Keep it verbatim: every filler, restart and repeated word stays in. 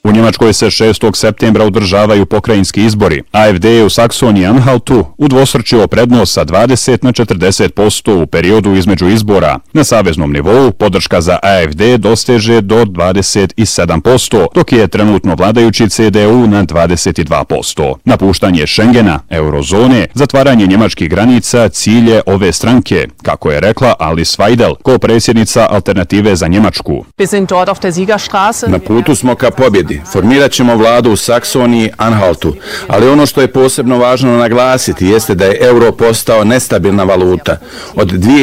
U Njemačkoj se šestog septembra održavaju pokrajinski izbori. A F D je u Saksoniji-Anhaltu udvostručio prednost sa dvadeset na četrdeset posto u periodu između izbora. Na saveznom nivou podrška za A F D dosteže do dvadeset sedam posto, dok je trenutno vladajući C D U na dvadeset dva posto. Napuštanje Schengena, eurozone, zatvaranje njemačkih granica cilj je ove stranke, kako je rekla Alice Weidel, ko-predsjednica Alternative za Njemačku. Na putu smo ka pobjedi. Formirat ćemo vladu u Saksoniji, Anhaltu, ali ono što je posebno važno naglasiti jeste da je euro postao nestabilna valuta. Od